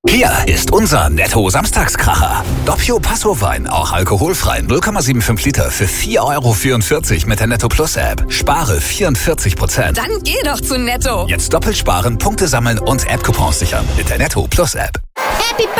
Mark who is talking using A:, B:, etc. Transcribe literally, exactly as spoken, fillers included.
A: Hier ist unser Netto-Samstagskracher. Doppio Passo Wein, auch alkoholfrei, null Komma fünfundsiebzig Liter für vier Euro vierundvierzig mit der Netto Plus App. Spare vierundvierzig Prozent.
B: Dann geh doch zu Netto.
A: Jetzt doppelt sparen, Punkte sammeln und App-Coupons sichern mit der Netto Plus App.